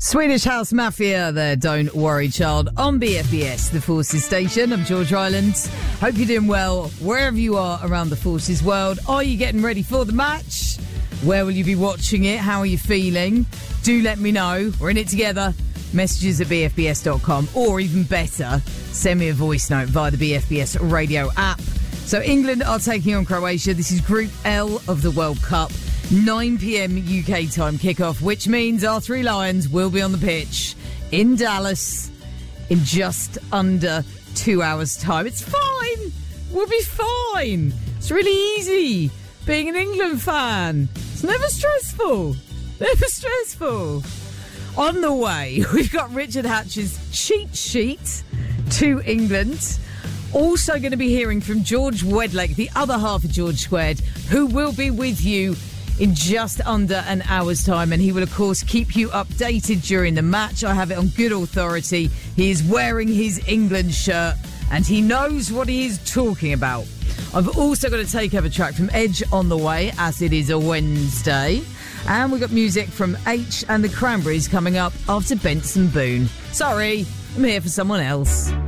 Swedish House Mafia there, Don't Worry Child, on BFBS, the Forces Station. I'm George Rylands. Hope you're doing well wherever you are around the Forces world. Are you getting ready for the match? Where will you be watching it? How are you feeling? Do let me know. We're in it together. Messages at bfbs.com, or even better, send me a voice note via the BFBS radio app. So England are taking on Croatia. This is Group L of the World Cup. 9 p.m. UK time kickoff, which means our Three Lions will be on the pitch in Dallas in just under 2 hours' time. It's fine. We'll be fine. It's really easy being an England fan. It's never stressful. Never stressful. On the way, we've got Richard Hatch's cheat sheet to England. Also going to be hearing from George Wedlake, the other half of George Squared, who will be with you in just under an hour's time, and he will of course keep you updated during the match. I have it on good authority. He is wearing his England shirt and he knows what he is talking about. I've also got a takeover track from Edge on the way, as it is a Wednesday, and we've got music from H and the Cranberries coming up after Benson Boone. Sorry, I'm here for someone else.